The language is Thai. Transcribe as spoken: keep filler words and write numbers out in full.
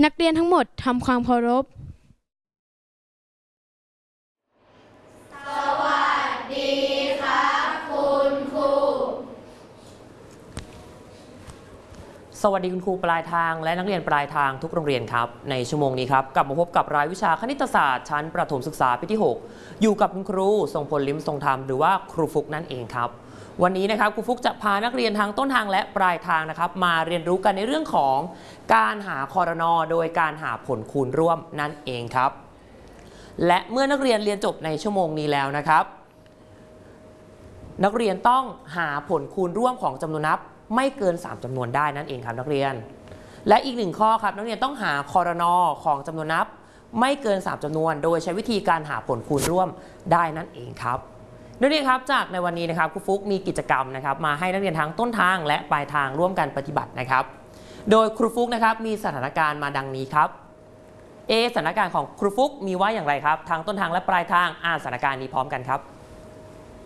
นักเรียนทั้งหมดทำความเคารพสวัสดีครับคุณครูสวัสดีคุณครูปลายทางและนักเรียนปลายทางทุกโรงเรียนครับในชั่วโมงนี้ครับกลับมาพบกับรายวิชาคณิตศาสตร์ชั้นประถมศึกษาปีที่หกอยู่กับคุณครูทรงพลลิ้มทรงธรรมหรือว่าครูฟุกนั่นเองครับวันนี้นะครับครูฟุกจะพานักเรียนทางต้นทางและปลายทางนะครับมาเรียนรู้กันในเรื่องของการหาครน.โดยการหาผลคูณร่วมนั่นเองครับและเมื่อนักเรียนเรียนจบในชั่วโมงนี้แล้วนะครับนักเรียนต้องหาผลคูณร่วมของจำนวนนับไม่เกินสามจำนวนได้นั่นเองครับนักเรียนและอีกหนึ่งข้อครับนักเรียนต้องหาครน.ของจำนวนนับไม่เกินสามจำนวนโดยใช้วิธีการหาผลคูณร่วมได้นั่นเองครับนักเรียนครับจากในวันนี้นะครับครูฟุกมีกิจกรรมนะครับมาให้นักเรียนทั้งต้นทางและปลายทางร่วมกันปฏิบัตินะครับโดยครูฟุกนะครับมีสถานการณ์มาดังนี้ครับเอสถานการณ์ของครูฟุกมีว่าอย่างไรครับทั้งต้นทางและปลายทางอ่านสถานการณ์นี้พร้อมกันครับ